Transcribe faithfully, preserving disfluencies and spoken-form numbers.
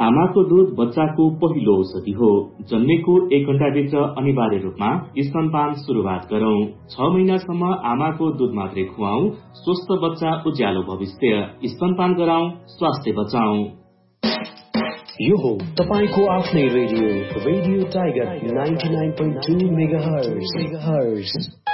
आमाको दूध बच्चाको पहिलो औषधि हो। जन्मेको एक घण्टाभित्र अनिवार्य रूपमा स्तनपान शुरूआत गरौं। छ महिनासम्म आमाको दूध मात्रै खुवाऊ। स्वस्थ बच्चा उज्यालो भविष्य। स्तनपान गराउँ, स्वास्थ्य बचाउँ। यो हो तपाईको आफ्नै radio radio tiger ninety nine point two megahertz.